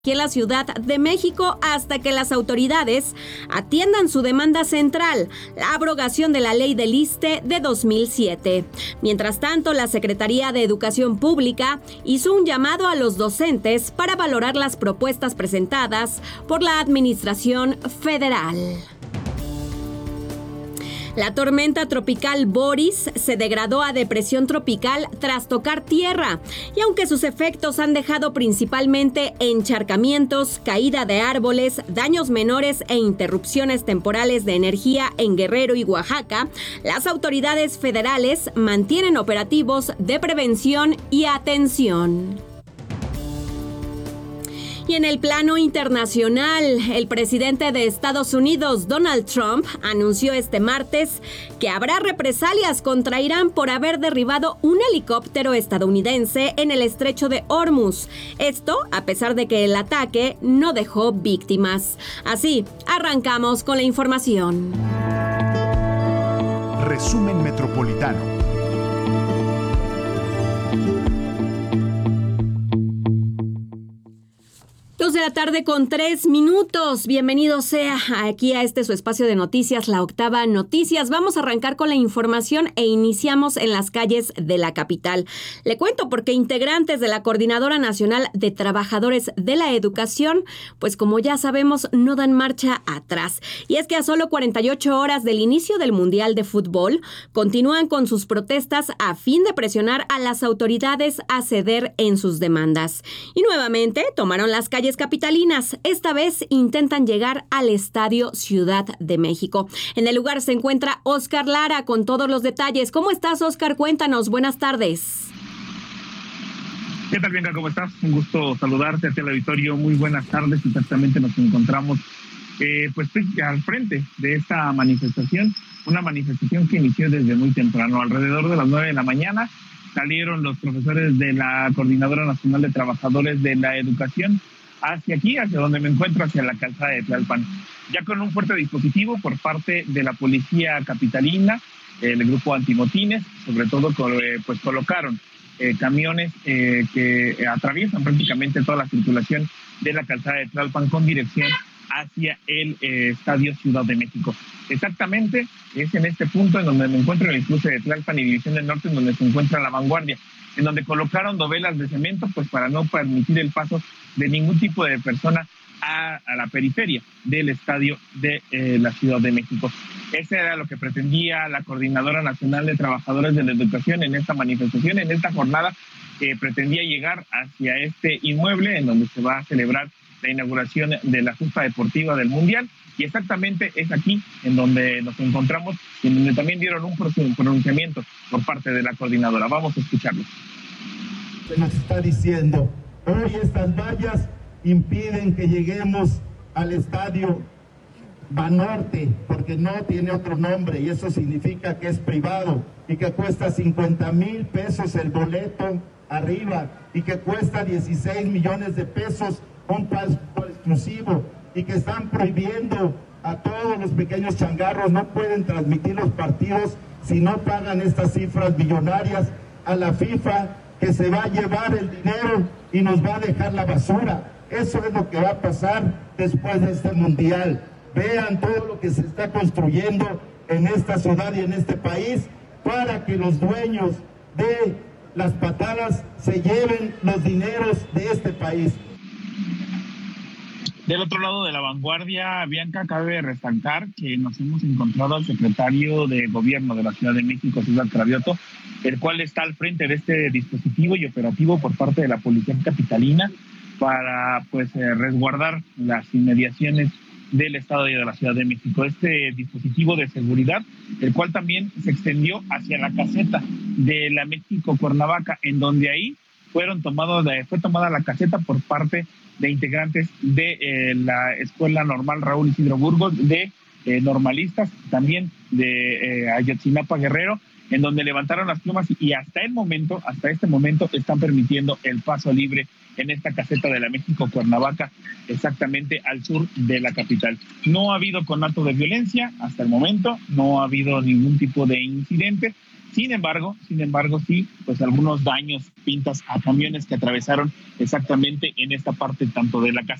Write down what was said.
aquí en la Ciudad de México hasta que las autoridades atiendan su demanda central, la abrogación de la ley del ISSSTE de 2007. Mientras tanto, la Secretaría de Educación Pública hizo un llamado a los docentes para valorar las propuestas presentadas por la Administración Federal. La tormenta tropical Boris se degradó a depresión tropical tras tocar tierra, y aunque sus efectos han dejado principalmente encharcamientos, caída de árboles, daños menores e interrupciones temporales de energía en Guerrero y Oaxaca, las autoridades federales mantienen operativos de prevención y atención. Y en el plano internacional, el presidente de Estados Unidos, Donald Trump, anunció este martes que habrá represalias contra Irán por haber derribado un helicóptero estadounidense en el estrecho de Hormuz. Esto a pesar de que el ataque no dejó víctimas. Así, arrancamos con la información. Resumen Metropolitano. 2:03 p.m. Bienvenido sea aquí a su espacio de noticias, La Octava Noticias. Vamos a arrancar con la información e iniciamos en las calles de la capital. Le cuento porque integrantes de la Coordinadora Nacional de Trabajadores de la Educación, pues como ya sabemos, no dan marcha atrás. Y es que a solo 48 horas del inicio del Mundial de Fútbol, continúan con sus protestas a fin de presionar a las autoridades a ceder en sus demandas. Y nuevamente tomaron las calles capitalinas. Esta vez intentan llegar al Estadio Ciudad de México. En el lugar se encuentra Oscar Lara con todos los detalles. ¿Cómo estás, Oscar? Cuéntanos. Buenas tardes. ¿Qué tal, Bianca? ¿Cómo estás? Un gusto saludarte a ti al auditorio. Muy buenas tardes. Exactamente nos encontramos pues al frente de esta manifestación. Una manifestación que inició desde muy temprano. Alrededor de las 9 de la mañana salieron los profesores de la Coordinadora Nacional de Trabajadores de la Educación hacia aquí, hacia donde me encuentro, hacia la calzada de Tlalpan. Ya con un fuerte dispositivo por parte de la policía capitalina, el grupo antimotines, sobre todo pues colocaron camiones que atraviesan prácticamente toda la circulación de la calzada de Tlalpan con dirección hacia el Estadio Ciudad de México. Exactamente es en este punto en donde me encuentro, en el cruce de Tlalpan y División del Norte, en donde se encuentra La Vanguardia, en donde colocaron dovelas de cemento pues para no permitir el paso de ningún tipo de persona a la periferia del estadio de la Ciudad de México. Ese era lo que pretendía la Coordinadora Nacional de Trabajadores de la Educación en esta manifestación, en esta jornada que pretendía llegar hacia este inmueble en donde se va a celebrar la inauguración de la justa deportiva del Mundial. Y exactamente es aquí en donde nos encontramos y en donde también dieron un pronunciamiento por parte de la coordinadora. Vamos a escucharlo. Se nos está diciendo, hoy estas vallas impiden que lleguemos al estadio Banorte, porque no tiene otro nombre y eso significa que es privado y que cuesta 50,000 pesos el boleto arriba y que cuesta 16 millones de pesos un paso exclusivo y que están prohibiendo a todos los pequeños changarros, no pueden transmitir los partidos si no pagan estas cifras millonarias a la FIFA, que se va a llevar el dinero y nos va a dejar la basura. Eso es lo que va a pasar después de este mundial. Vean todo lo que se está construyendo en esta ciudad y en este país para que los dueños de las patadas se lleven los dineros de este país. Del otro lado de La Vanguardia, Bianca, cabe resaltar que nos hemos encontrado al secretario de Gobierno de la Ciudad de México, César Cravioto, el cual está al frente de este dispositivo y operativo por parte de la Policía Capitalina para resguardar las inmediaciones del Estadio de la Ciudad de México. Este dispositivo de seguridad, el cual también se extendió hacia la caseta de la México-Cuernavaca, en donde ahí fue tomada la caseta por parte de integrantes de la Escuela Normal Raúl Isidro Burgos, de normalistas, también de Ayotzinapa Guerrero, en donde levantaron las plumas y hasta este momento están permitiendo el paso libre en esta caseta de la México-Cuernavaca, exactamente al sur de la capital. No ha habido conato de violencia hasta el momento, no ha habido ningún tipo de incidente, Sin embargo, sí, pues algunos daños, pintas a camiones que atravesaron exactamente en esta parte tanto de la